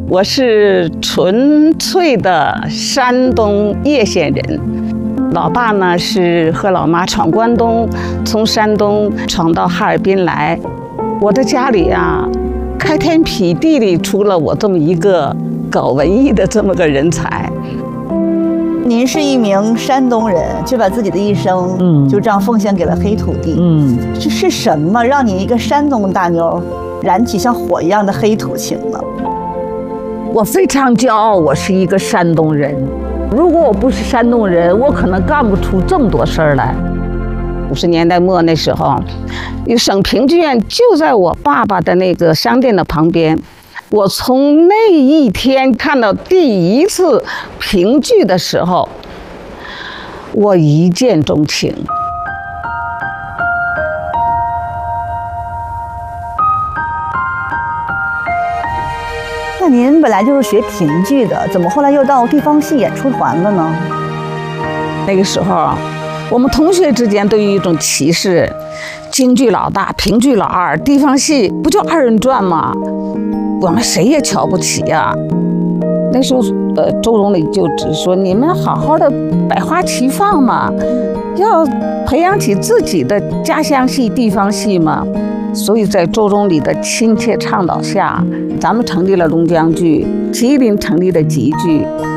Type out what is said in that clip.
我是纯粹的山东叶县人，老爸呢是和老妈闯关东，从山东闯到哈尔滨来。我的家里啊，开天辟地里出了我这么一个搞文艺的这么个人才。 您是一名山东人，却把自己的一生就这样奉献给了黑土地。这是什么让你一个山东大妞燃起像火一样的黑土情呢？ 我非常骄傲，我是一个山东人。如果我不是山东人，我可能干不出这么多事儿来。 50年代末那时候，省评剧院就在我爸爸的那个商店的旁边。我从那一天看到第一次评剧的时候，我一见钟情。 那您本来就是学评剧的，怎么后来又到地方戏演出团了呢？ 那个时候，我们同学之间都有一种歧视，京剧老大，评剧老二，地方戏不就二人转吗？我们谁也瞧不起呀。那时候，周总理就只说你们好好的百花齐放嘛，要培养起自己的家乡戏、地方戏嘛。所以在周总理的亲切倡导下，咱们成立了龙江剧，吉林成立了吉剧。